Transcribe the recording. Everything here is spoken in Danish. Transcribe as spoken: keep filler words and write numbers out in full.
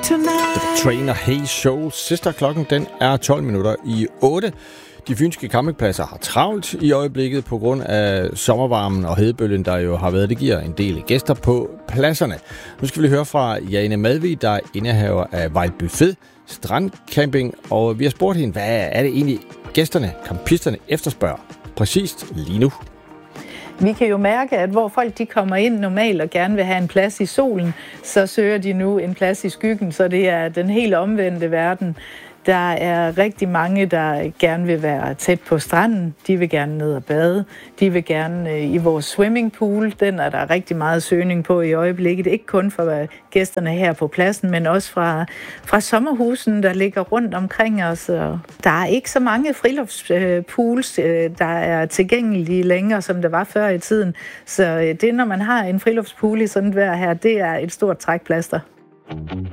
tonight. Train og Hey Show. Sister, klokken den er tolv minutter i otte. De fynske campingpladser har travlt i øjeblikket på grund af sommervarmen og hedebølgen, der jo har været. Det giver en del gæster på pladserne. Nu skal vi høre fra Jane Madvig, der er indehaver af Vejlby Fed Strandcamping, og vi har spurgt hende, hvad er det egentlig gæsterne, campisterne efterspørger præcist lige nu? Vi kan jo mærke, at hvor folk de kommer ind normalt og gerne vil have en plads i solen, så søger de nu en plads i skyggen, så det er den helt omvendte verden. Der er rigtig mange, der gerne vil være tæt på stranden. De vil gerne ned og bade. De vil gerne i vores swimmingpool. Den er der rigtig meget søgning på i øjeblikket. Ikke kun for gæsterne her på pladsen, men også fra, fra sommerhusen, der ligger rundt omkring os. Der er ikke så mange friluftspools, der er tilgængelige længere, som der var før i tiden. Så det, når man har en friluftspool i sådan et vejr her, det er et stort trækplaster.